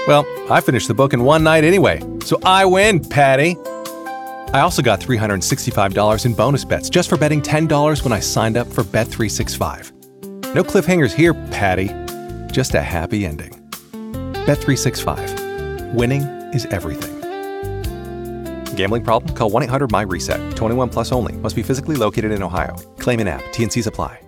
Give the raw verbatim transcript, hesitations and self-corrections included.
Well, I finished the book in one night anyway, so I win, Patty. I also got three hundred sixty-five dollars in bonus bets just for betting ten dollars when I signed up for Bet three sixty-five. No cliffhangers here, Patty. Just a happy ending. Bet three sixty-five. Winning is everything. Gambling problem? Call one eight hundred my reset. twenty-one plus only. Must be physically located in Ohio. Claim in app. T and C's apply.